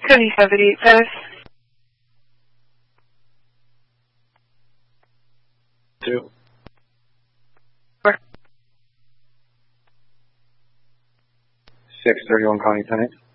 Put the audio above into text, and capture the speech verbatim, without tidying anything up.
seventy-seven eight five. Two. Four. six thirty-one calling tenant.